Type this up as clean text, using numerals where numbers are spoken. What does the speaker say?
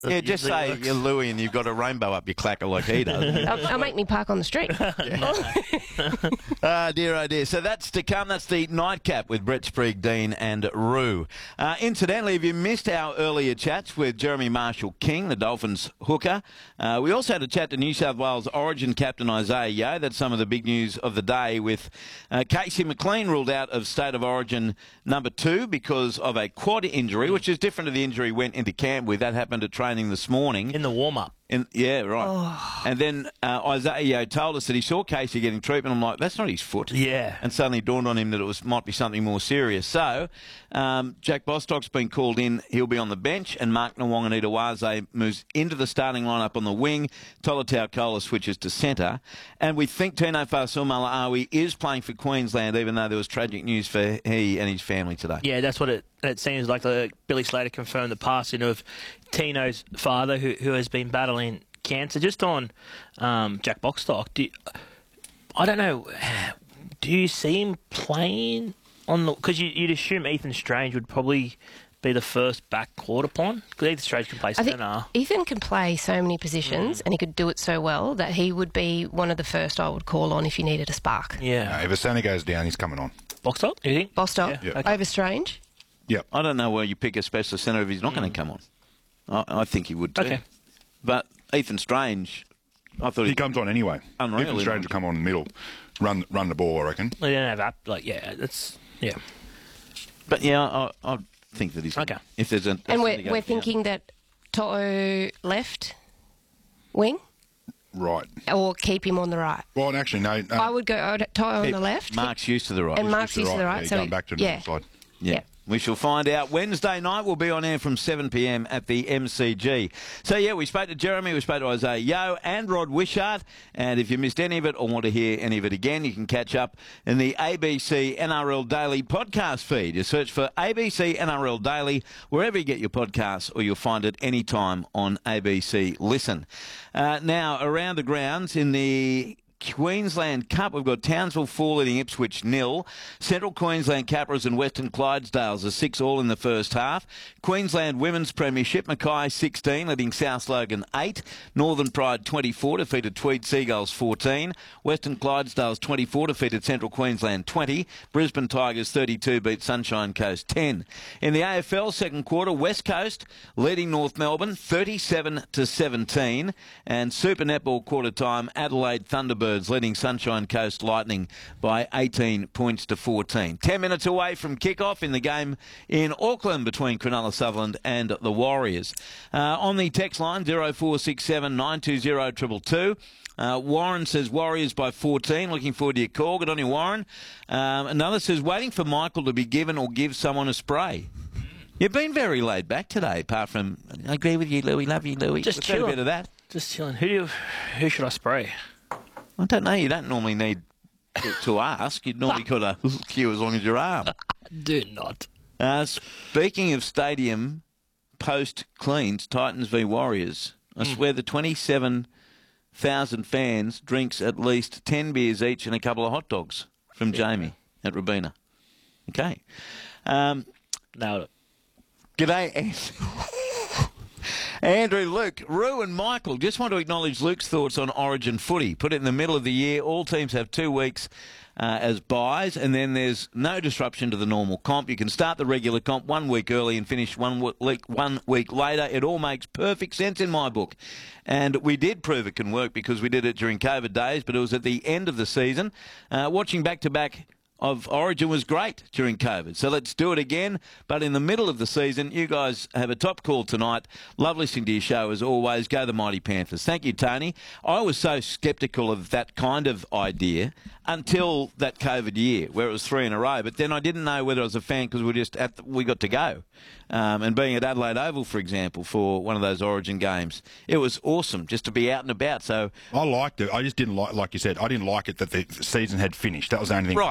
Yeah, just say you're Louis and you've got a rainbow up your clacker like he does. I'll make me park on the street. Dear, oh dear. So that's to come. That's the nightcap with Brett Sprague, Dean and Roo. Incidentally, if you missed our earlier chats with Jeremy Marshall-King, the Dolphins hooker, we also had a chat to New South Wales Origin captain Isaiah Yeo. That's some of the big news of the day, with Casey McLean ruled out of State of Origin number 2 because of a quad injury, which is different to the injury he went into camp with. That happened at training this morning. In the warm-up. Yeah, right. Oh. And then Isaiah Yeo told us that he saw Casey getting treatment. I'm like, that's not his foot. Yeah. And suddenly it dawned on him that it might be something more serious. So Jack Bostock's been called in. He'll be on the bench, and Mark Nawonganita-Waze moves into the starting lineup on the wing. Tolutau Kola switches to centre. And we think Tino Fa'asuamaleaui is playing for Queensland, even though there was tragic news for he and his family today. Yeah, that's what it seems like. Billy Slater confirmed the passing of Tino's father, who has been battling cancer. Just on Jack Bostock, I don't know, do you see him playing on the... Because you'd assume Ethan Strange would probably be the first back called upon, because Ethan Strange can play centre. Ethan can play so many positions, and he could do it so well that he would be one of the first I would call on if you needed a spark. Yeah. If Asani goes down, he's coming on. Bostock, you think? Bostock, Yeah. over Strange. Yep. I don't know where you pick a specialist centre if he's not going to come on. I think he would too. Okay. But Ethan Strange, I thought He comes on anyway. Unreal, Ethan Strange will come on in the middle, run the ball, I reckon. They don't have that. That's... Yeah. But yeah, I think that he's... Okay. If there's a... And we're thinking that To'o left wing? Right. Or keep him on the right? Well, actually, no. I would go To'o on the left. Mark's used to the right. And Mark's used to the right. Yeah, So going back to the north side. Yeah. We shall find out. Wednesday night we'll be on air from 7 p.m. at the MCG. So, yeah, we spoke to Jeremy, we spoke to Isaiah Yeo and Rod Wishart. And if you missed any of it or want to hear any of it again, you can catch up in the ABC NRL Daily podcast feed. You search for ABC NRL Daily wherever you get your podcasts, or you'll find it anytime on ABC Listen. Now, around the grounds in the Queensland Cup, we've got Townsville 4 leading Ipswich 0. Central Queensland Capras and Western Clydesdales are 6 all in the first half. Queensland Women's Premiership, Mackay 16 leading South Logan 8. Northern Pride 24 defeated Tweed Seagulls 14. Western Clydesdales 24 defeated Central Queensland 20. Brisbane Tigers 32 beat Sunshine Coast 10. In the AFL second quarter, West Coast leading North Melbourne 37-17. And Super Netball quarter time, Adelaide Thunderbirds leading Sunshine Coast Lightning by 18 points to 14. 10 minutes away from kick-off in the game in Auckland between Cronulla Sutherland and the Warriors. On the text line, 0467 920 222. Warren says Warriors by 14. Looking forward to your call. Good on you, Warren. Another says waiting for Michael to be given or give someone a spray. You've been very laid back today, apart from, I agree with you, Louis. Love you, Louis. Just chilling. A bit of that. Just chilling. Who should I spray? I don't know. You don't normally need to ask. You'd normally got a queue as long as your arm. Do not. Speaking of stadium post-cleans, Titans v Warriors, I swear the 27,000 fans drinks at least 10 beers each and a couple of hot dogs from Jamie at Robina. Okay. Nailed it. G'day, Andrew, Luke, Roo and Michael. Just want to acknowledge Luke's thoughts on Origin footy. Put it in the middle of the year. All teams have 2 weeks as buys, and then there's no disruption to the normal comp. You can start the regular comp 1 week early and finish 1 week later. It all makes perfect sense in my book. And we did prove it can work because we did it during COVID days, but it was at the end of the season. Watching back-to-back of Origin was great during COVID. So let's do it again. But in the middle of the season, you guys have a top call tonight. Love listening to your show as always. Go the Mighty Panthers. Thank you, Tony. I was so sceptical of that kind of idea until that COVID year where it was 3 in a row. But then I didn't know whether I was a fan because we got to go. And being at Adelaide Oval, for example, for one of those Origin games, it was awesome just to be out and about. So I liked it. I just didn't like you said, I didn't like it that the season had finished. That was the only thing. Right.